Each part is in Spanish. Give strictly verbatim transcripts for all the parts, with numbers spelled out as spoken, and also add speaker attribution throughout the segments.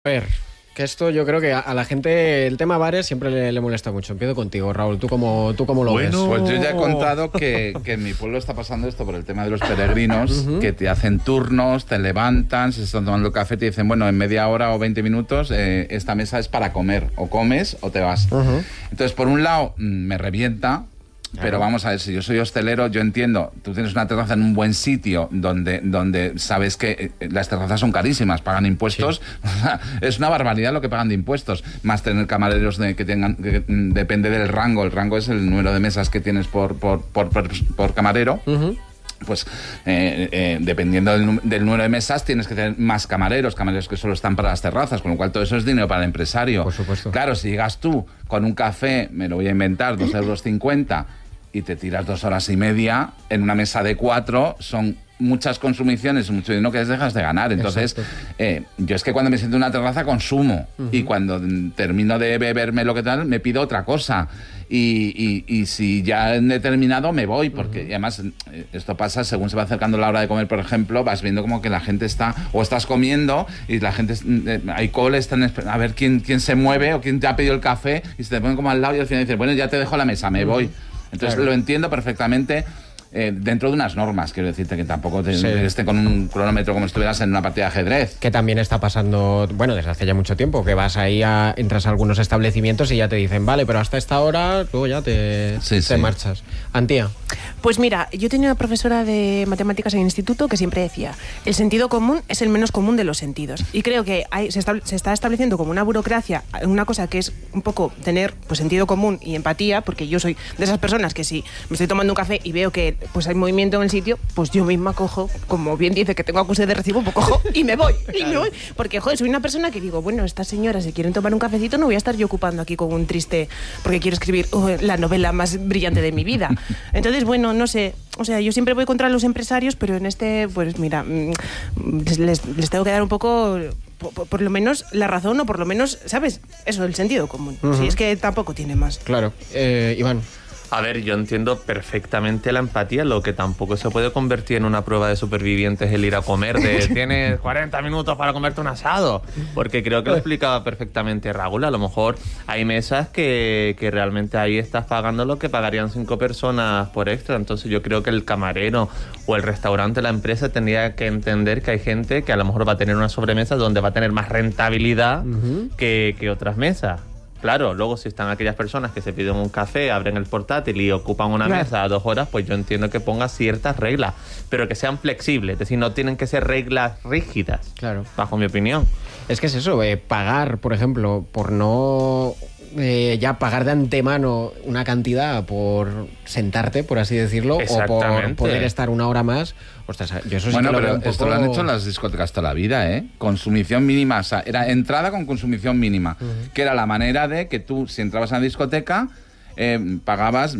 Speaker 1: A ver, que esto yo creo que a, a la gente el tema bares siempre le, le molesta mucho. Empiezo contigo, Raúl. ¿Tú cómo, tú cómo lo
Speaker 2: bueno,
Speaker 1: ves?
Speaker 2: Pues yo ya he contado que, que en mi pueblo está pasando esto por el tema de los peregrinos, uh-huh. que te hacen turnos, te levantan, se están tomando café, te dicen, bueno, en media hora o veinte minutos eh, esta mesa es para comer. O comes o te vas. Uh-huh. Entonces, por un lado, me revienta. Claro. Pero vamos a ver, si yo soy hostelero, yo entiendo, tú tienes una terraza en un buen sitio donde, donde sabes que las terrazas son carísimas, pagan impuestos, sí. Es una barbaridad lo que pagan de impuestos, más tener camareros de, que tengan, que, depende del rango, el rango es el número de mesas que tienes por, por, por, por, por camarero. Uh-huh. Pues eh, eh, dependiendo del, del número de mesas tienes que tener más camareros, camareros que solo están para las terrazas, con lo cual todo eso es dinero para el empresario.
Speaker 1: Por supuesto.
Speaker 2: Claro, si llegas tú con un café, me lo voy a inventar, dos euros cincuenta, y te tiras dos horas y media en una mesa de cuatro, son muchas consumiciones y mucho dinero que les dejas de ganar. Entonces, eh, yo es que cuando me siento en una terraza consumo, uh-huh. y cuando termino de beberme lo que tal, me pido otra cosa. Y, y, y si ya he terminado, me voy, porque uh-huh. además esto pasa según se va acercando la hora de comer, por ejemplo, vas viendo como que la gente está, o estás comiendo y la gente, eh, hay cola, están a ver quién, quién se mueve o quién te ha pedido el café, y se te ponen como al lado y al final dices, bueno, ya te dejo la mesa, me uh-huh. voy. Entonces claro. Lo entiendo perfectamente. Eh, dentro de unas normas, quiero decirte que tampoco te, sí. esté con un cronómetro como si estuvieras en una partida de ajedrez.
Speaker 1: Que también está pasando, bueno, desde hace ya mucho tiempo, que vas ahí, a, entras a algunos establecimientos y ya te dicen, vale, pero hasta esta hora, luego ya te, sí, te sí. marchas. Antía.
Speaker 3: Pues mira, yo tenía una profesora de matemáticas en el instituto que siempre decía, el sentido común es el menos común de los sentidos. Y creo que hay, se, estable, se está estableciendo como una burocracia, una cosa que es un poco tener pues sentido común y empatía, porque yo soy de esas personas que si me estoy tomando un café y veo que pues hay movimiento en el sitio, pues yo misma cojo, como bien dice que tengo acuse de recibo, pues cojo y me voy, y me voy. Porque, joder, soy una persona que digo, bueno, estas señoras si quieren tomar un cafecito no voy a estar yo ocupando aquí con un triste, porque quiero escribir oh, la novela más brillante de mi vida. Entonces, bueno, no sé, o sea, yo siempre voy contra los empresarios, pero en este, pues mira, les, les, les tengo que dar un poco... Por, por lo menos la razón, o por lo menos, ¿sabes? Eso, el sentido común. Uh-huh. Si es que tampoco tiene más.
Speaker 1: Claro. Eh, Iván.
Speaker 4: A ver, yo entiendo perfectamente la empatía, lo que tampoco se puede convertir en una prueba de supervivientes el ir a comer de tienes cuarenta minutos para comerte un asado, porque creo que lo explicaba perfectamente Raúl. A lo mejor hay mesas que, que realmente ahí estás pagando lo que pagarían cinco personas por extra, entonces yo creo que el camarero o el restaurante, la empresa, tendría que entender que hay gente que a lo mejor va a tener una sobremesa donde va a tener más rentabilidad uh-huh. que, que otras mesas. Claro, luego si están aquellas personas que se piden un café, abren el portátil y ocupan una claro. mesa a dos horas, pues yo entiendo que ponga ciertas reglas, pero que sean flexibles, es decir, no tienen que ser reglas rígidas,
Speaker 1: claro.
Speaker 4: bajo mi opinión.
Speaker 1: Es que es eso, eh, pagar, por ejemplo, por no... Eh, ya pagar de antemano una cantidad por sentarte, por así decirlo, o por poder estar una hora más. Ostras, yo eso sí
Speaker 2: bueno,
Speaker 1: que lo
Speaker 2: pero
Speaker 1: veo un poco...
Speaker 2: esto lo han hecho en las discotecas toda la vida, ¿eh? Consumición mínima, o sea, era entrada con consumición mínima, uh-huh. que era la manera de que tú, si entrabas a la discoteca, eh, pagabas...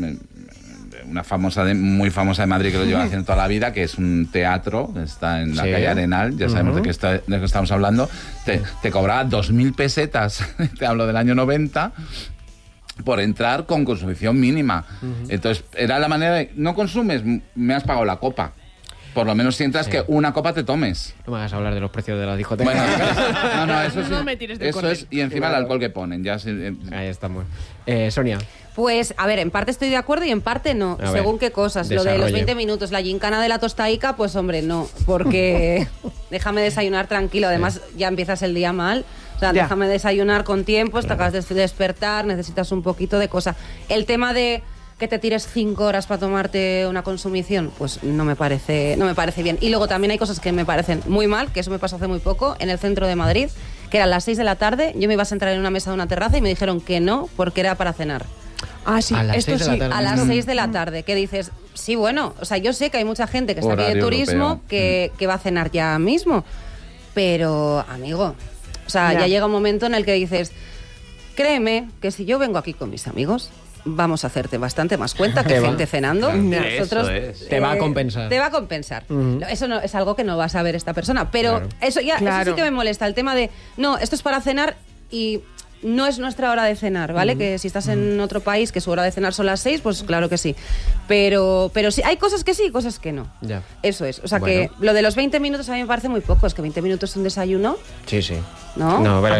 Speaker 2: una famosa de, muy famosa de Madrid que lo lleva haciendo toda la vida, que es un teatro, está en la sí. calle Arenal, ya sabemos uh-huh. de, qué está, de qué estamos hablando, te, te cobraba dos mil pesetas, te hablo del año noventa, por entrar con consumición mínima. Uh-huh. Entonces, era la manera de, no consumes, me has pagado la copa. Por lo menos sientas sí. que una copa te tomes.
Speaker 1: No me hagas hablar de los precios de la discoteca.
Speaker 2: Bueno, no, no, eso,
Speaker 3: no
Speaker 2: sí,
Speaker 3: me tires de
Speaker 2: eso es, y encima claro. el alcohol que ponen. Ya se, eh.
Speaker 1: Ahí estamos. Eh, Sonia.
Speaker 5: Pues, a ver, en parte estoy de acuerdo y en parte no,
Speaker 1: a
Speaker 5: según
Speaker 1: ver,
Speaker 5: qué cosas.
Speaker 1: desarrolle.
Speaker 5: Lo de los veinte minutos, la gincana de la tostaica, pues hombre, no, porque déjame desayunar tranquilo, además ya empiezas el día mal, o sea, ya. déjame desayunar con tiempo, te acabas de despertar, necesitas un poquito de cosa. El tema de que te tires cinco horas para tomarte una consumición, pues no me parece, no me parece bien. Y luego también hay cosas que me parecen muy mal, que eso me pasó hace muy poco, en el centro de Madrid, que eran las seis de la tarde, yo me iba a sentar en una mesa de una terraza y me dijeron que no, porque era para cenar.
Speaker 3: Ah, sí,
Speaker 1: a las
Speaker 3: esto sí.
Speaker 5: A las seis de la tarde, que dices, sí, bueno, o sea, yo sé que hay mucha gente que está aquí de turismo que, que va a cenar ya mismo, pero, amigo, o sea, ya. ya llega un momento en el que dices, créeme que si yo vengo aquí con mis amigos, vamos a hacerte bastante más cuenta que gente cenando.
Speaker 4: Claro.
Speaker 5: Nosotros,
Speaker 4: Eso es.
Speaker 5: eh,
Speaker 1: te va a compensar.
Speaker 5: Te va a compensar.
Speaker 1: Uh-huh.
Speaker 5: Eso no, es algo que no va a saber esta persona, pero
Speaker 1: claro.
Speaker 5: eso ya
Speaker 3: claro.
Speaker 5: eso sí que me molesta, el tema de, no, esto es para cenar y... no es nuestra hora de cenar, ¿vale? Uh-huh. Que si estás en otro país que su hora de cenar son las seis, pues claro que sí. Pero, pero sí, hay cosas que sí y cosas que no.
Speaker 1: Ya.
Speaker 5: Eso es. O sea
Speaker 1: bueno.
Speaker 5: que lo de los veinte minutos a mí me parece muy poco. Es que veinte minutos un desayuno.
Speaker 1: Sí, sí.
Speaker 5: ¿No?
Speaker 1: No, pero